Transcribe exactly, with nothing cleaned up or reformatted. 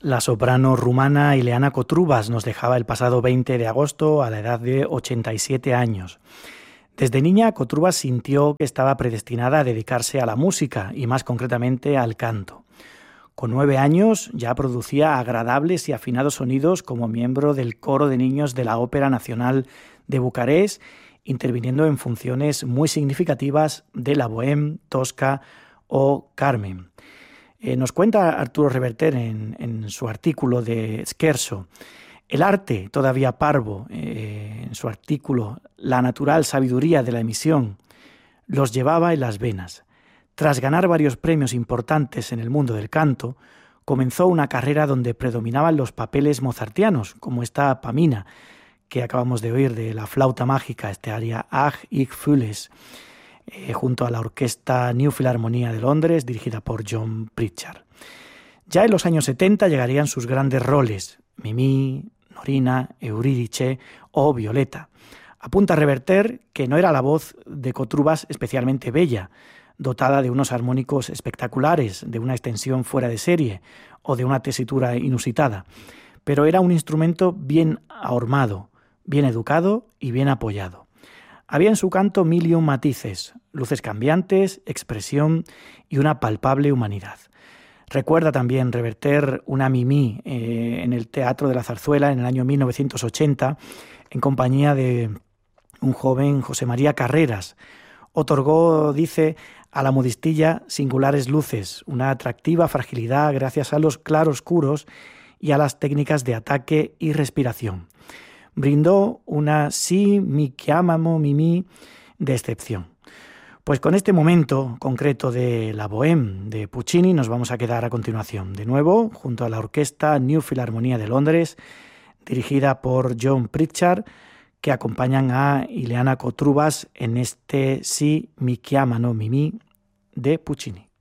La soprano rumana Ileana Cotrubas nos dejaba el pasado veinte de agosto a la edad de ochenta y siete años. Desde niña, Cotrubas sintió que estaba predestinada a dedicarse a la música y más concretamente al canto. Con nueve años ya producía agradables y afinados sonidos como miembro del coro de niños de la Ópera Nacional de Bucarest, interviniendo en funciones muy significativas de la Bohème, Tosca o Carmen. Eh, nos cuenta Arturo Reverter en, en su artículo de Scherzo, el arte todavía parvo, eh, en su artículo La natural sabiduría de la emisión, los llevaba en las venas. Tras ganar varios premios importantes en el mundo del canto, comenzó una carrera donde predominaban los papeles mozartianos, como esta Pamina, que acabamos de oír de la flauta mágica, este aria Ach, ich fühle es, Eh, junto a la orquesta New Philharmonia de Londres, dirigida por John Pritchard. Ya en los años setenta llegarían sus grandes roles, Mimi, Norina, Eurídice o Violeta. Apunta a Reverter que no era la voz de Cotrubas especialmente bella, dotada de unos armónicos espectaculares, de una extensión fuera de serie o de una tesitura inusitada, pero era un instrumento bien ahormado, bien educado y bien apoyado. Había en su canto mil y un matices, luces cambiantes, expresión y una palpable humanidad. Recuerda también Reverter una Mimi eh, en el Teatro de la Zarzuela en el año mil novecientos ochenta, en compañía de un joven José María Carreras. Otorgó, dice, a la modistilla singulares luces, una atractiva fragilidad gracias a los claroscuros y a las técnicas de ataque y respiración. Brindó una si mi chiamamo Mimi de excepción. Pues con este momento concreto de la Bohème de Puccini nos vamos a quedar a continuación. De nuevo, junto a la orquesta New Philharmonia de Londres, dirigida por John Pritchard, que acompañan a Ileana Cotrubas en este si mi chiamano Mimi de Puccini.